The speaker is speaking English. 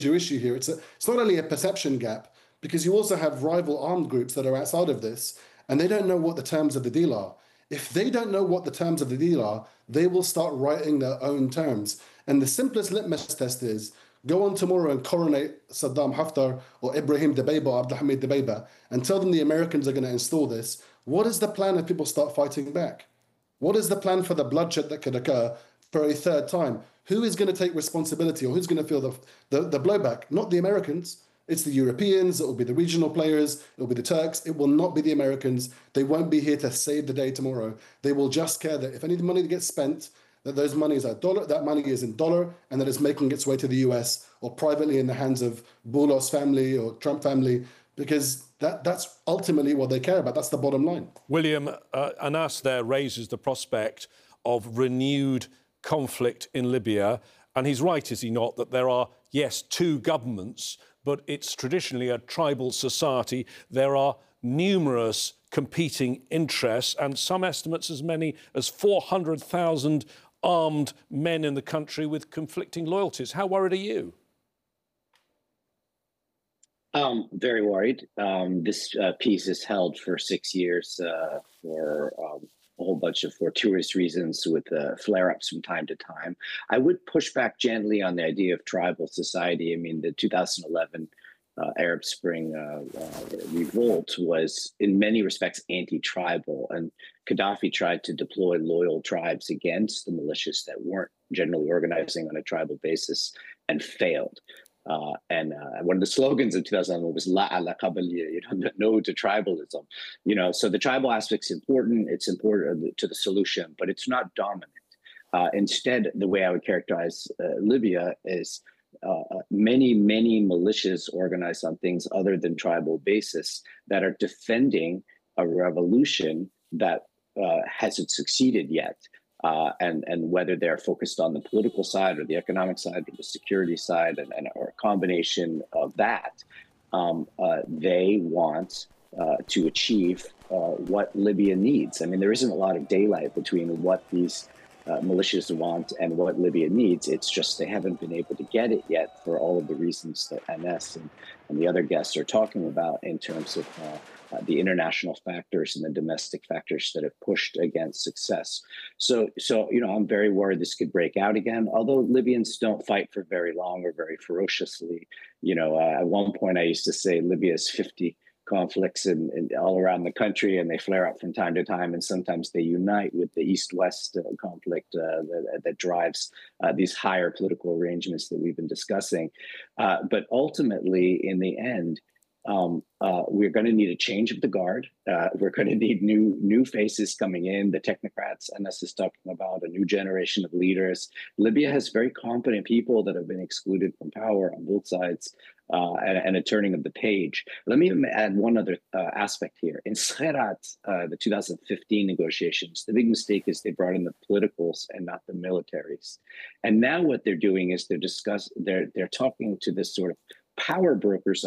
issue here. It's not only a perception gap, because you also have rival armed groups that are outside of this, and they don't know what the terms of the deal are. If they don't know what the terms of the deal are, they will start writing their own terms. And the simplest litmus test is go on tomorrow and coronate Saddam Haftar or Ibrahim Dbeibeh or Abdulhamid Dbeibeh and tell them the Americans are going to install this. What is the plan if people start fighting back? What is the plan for the bloodshed that could occur for a third time? Who is going to take responsibility, or who's going to feel the blowback? Not the Americans. It's the Europeans, it will be the regional players, it will be the Turks, it will not be the Americans. They won't be here to save the day tomorrow. They will just care that if any money gets spent, that those monies are dollar, that money is in dollar, and that it's making its way to the US or privately in the hands of Boulos family or Trump family, because that's ultimately what they care about. That's the bottom line. William, Anas there raises the prospect of renewed conflict in Libya. And he's right, is he not, that there are, yes, two governments, but it's traditionally a tribal society. There are numerous competing interests, and some estimates as many as 400,000 armed men in the country with conflicting loyalties. How worried are you? Very worried. This peace is held for 6 years for a whole bunch of fortuitous reasons with flare-ups from time to time. I would push back gently on the idea of tribal society. I mean, the 2011 Arab Spring revolt was in many respects anti-tribal, and Gaddafi tried to deploy loyal tribes against the militias that weren't generally organizing on a tribal basis and failed. And one of the slogans in 2011 was "La ala Qabaliya," no to tribalism. So the tribal aspect's important. It's important to the solution, but it's not dominant. Instead, the way I would characterize Libya is many militias organized on things other than tribal basis that are defending a revolution that hasn't succeeded yet. And whether they're focused on the political side or the economic side or the security side or a combination of that, they want to achieve what Libya needs. I mean, there isn't a lot of daylight between what these militias want and what Libya needs. It's just they haven't been able to get it yet for all of the reasons that Anas and the other guests are talking about in terms of the international factors and the domestic factors that have pushed against success. So I'm very worried this could break out again, although Libyans don't fight for very long or very ferociously. At one point I used to say Libya is 50 conflicts in all around the country, and they flare up from time to time, and sometimes they unite with the East-West conflict that drives these higher political arrangements that we've been discussing. But ultimately, in the end, we're going to need a change of the guard. We're going to need new faces coming in, the technocrats Anas is talking about, a new generation of leaders. Libya has very competent people that have been excluded from power on both sides, and a turning of the page. Let me add one other aspect here. In Skhirat, the 2015 negotiations, the big mistake is they brought in the politicals and not the militaries. And now what they're doing is they're talking to this sort of power brokers